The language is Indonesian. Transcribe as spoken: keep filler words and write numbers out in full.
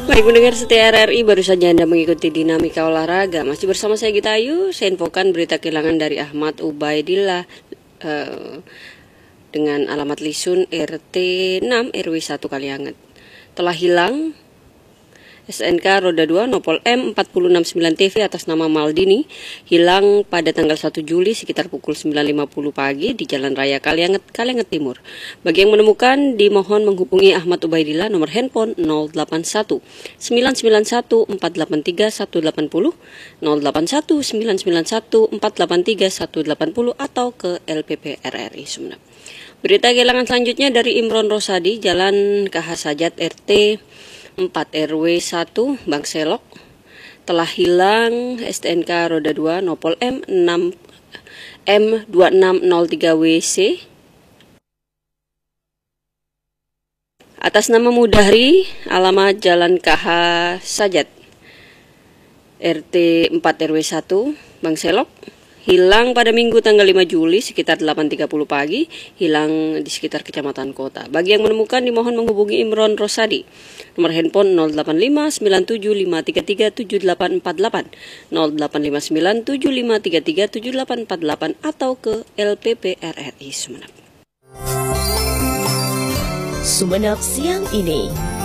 Baik mendengar setia R R I, baru saja Anda mengikuti dinamika olahraga. Masih bersama saya Gita Ayu. Saya infokan berita kehilangan dari Ahmad Ubaidillah uh, dengan alamat Lisun R T enam R W satu Kalianget. Telah hilang S N K roda dua Nopol M empat nol enam sembilan T V atas nama Maldini, hilang pada tanggal satu Juli sekitar pukul sembilan lima puluh pagi di Jalan Raya Kalianget, Kalianget Timur. Bagi yang menemukan, dimohon menghubungi Ahmad Ubaidillah nomor handphone nol delapan satu sembilan sembilan satu empat delapan tiga satu delapan nol nol delapan satu sembilan sembilan satu empat delapan tiga satu delapan nol atau ke L P P R R I Sumeneb. Berita kehilangan selanjutnya dari Imron Rosadi, Jalan K H Sajat R T empat R W satu Bangselok. Telah hilang S T N K roda dua Nopol M enam M dua enam nol tiga W C atas nama Mudahri, alamat Jalan K H Sajat R T empat R W satu Bangselok. Hilang pada Minggu tanggal lima Juli sekitar delapan tiga puluh pagi, hilang di sekitar Kecamatan Kota. Bagi yang menemukan, dimohon menghubungi Imron Rosadi. Nomor handphone nol delapan lima sembilan tujuh lima tiga tiga tujuh delapan empat delapan, nol delapan lima sembilan tujuh lima tiga tiga tujuh delapan empat delapan atau ke L P P R R I Sumeneb. Sumeneb siang ini.